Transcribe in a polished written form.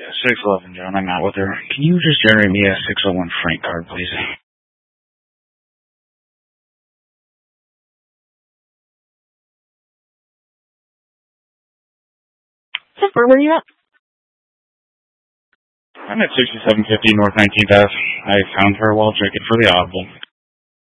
611 Joan, I'm out with her. Can you just generate me a 601 Frank card, please? Where were you at? I'm at 6750 North 19th Ave. I found her while checking for the audible.